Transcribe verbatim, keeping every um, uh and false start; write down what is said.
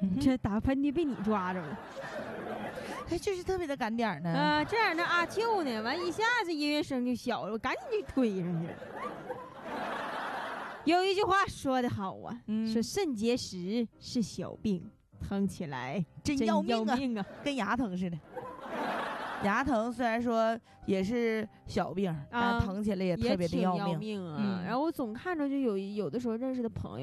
嗯、这打喷嚏被你抓着了。 哎，就是特别的赶点呢。 啊、呃，这样的阿秋呢，完一下子音乐声就小了，我赶紧就推上去了。有一句话说得好啊，嗯、说肾结石是小病，疼起来真要命 啊, 真要命啊，跟牙疼似的。牙疼虽然说也是小病，啊、但疼起来也特别的要命。 要命啊！ 嗯、 然后我总看着就有有的时候认识的朋友。